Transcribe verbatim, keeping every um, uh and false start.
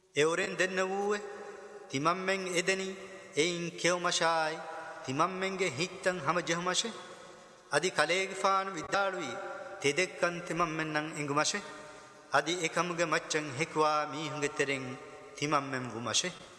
එවරෙන් දෙන්න වූවේ තිමම්මෙන් එදෙනි එයින් කෙවමශායි තිමම්මෙන්ගේ හිත්තන් හම ජෙහමශේ අදි කලේගිෆාන විද්දාළුවී තෙදෙක්කන් තිමම්මෙන්නම් ඉංගුමශේ අදි එකමුගේ මච්චන් හෙක්වා මීහුගේ තෙරෙන් තිමම්මෙන් වුමශේ